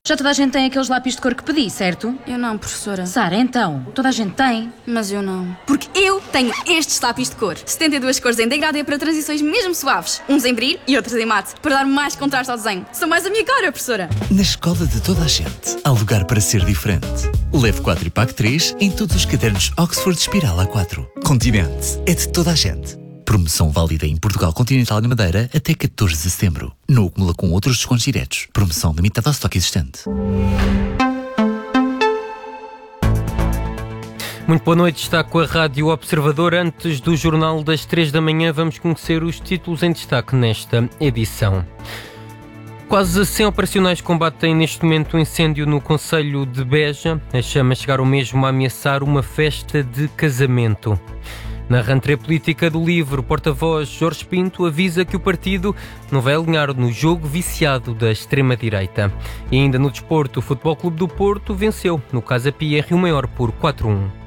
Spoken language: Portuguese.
Já toda a gente tem aqueles lápis de cor que pedi, certo? Eu não, professora. Sara, então, toda a gente tem. Mas eu não. Porque eu tenho estes lápis de cor. 72 cores em degradê para transições mesmo suaves. Uns em brilho e outros em mate, para dar mais contraste ao desenho. São mais a minha cara, professora. Na escola de toda a gente, há lugar para ser diferente. Leve 4 e pague 3 em todos os cadernos Oxford Espiral A4. Continente é de toda a gente. Promoção válida em Portugal Continental e na Madeira até 14 de setembro. Não acumula com outros descontos diretos. Promoção limitada ao estoque existente. Muito boa noite, está com a Rádio Observador. Antes do Jornal das 3 da manhã, vamos conhecer os títulos em destaque nesta edição. Quase 100 operacionais combatem neste momento um incêndio no concelho de Beja. As chamas chegaram mesmo a ameaçar uma festa de casamento. Na rentrée política do LIVRE, o porta-voz Jorge Pinto avisa que o partido não vai alinhar no jogo viciado da extrema-direita. E ainda no desporto, o Futebol Clube do Porto venceu no Casa Pia Rio Maior por 4-1.